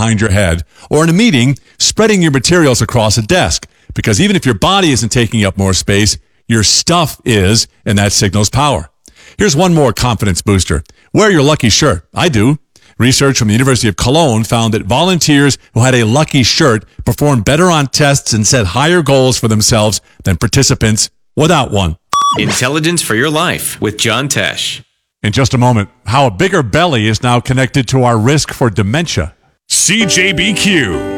behind your head, or in a meeting, spreading your materials across a desk. Because even if your body isn't taking up more space, your stuff is, and that signals power. Here's one more confidence booster. Wear your lucky shirt. I do. Research from the University of Cologne found that volunteers who had a lucky shirt performed better on tests and set higher goals for themselves than participants without one. Intelligence for your life with John Tesh. In just a moment, how a bigger belly is now connected to our risk for dementia. CJBQ.